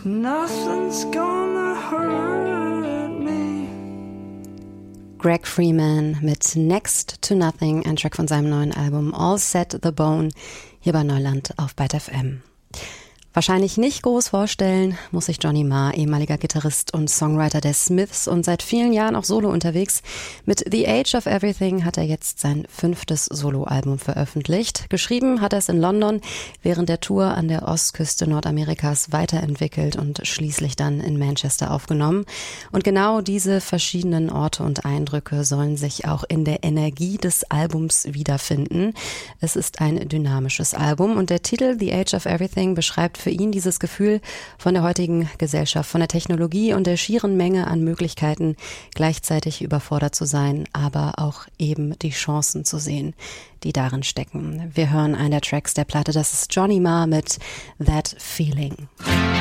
Nothing's gonna hurt me. Greg Freeman mit Next to Nothing, ein Track von seinem neuen Album All Set the Bone, hier bei Neuland auf Byte FM. Wahrscheinlich nicht groß vorstellen, muss sich Johnny Marr, ehemaliger Gitarrist und Songwriter der Smiths und seit vielen Jahren auch solo unterwegs. Mit The Age of Everything hat er jetzt sein 5. Soloalbum veröffentlicht. Geschrieben hat er es in London, während der Tour an der Ostküste Nordamerikas weiterentwickelt und schließlich dann in Manchester aufgenommen. Und genau diese verschiedenen Orte und Eindrücke sollen sich auch in der Energie des Albums wiederfinden. Es ist ein dynamisches Album und der Titel The Age of Everything beschreibt für ihn dieses Gefühl von der heutigen Gesellschaft, von der Technologie und der schieren Menge an Möglichkeiten, gleichzeitig überfordert zu sein, aber auch eben die Chancen zu sehen, die darin stecken. Wir hören einen der Tracks der Platte, das ist Johnny Marr mit That Feeling.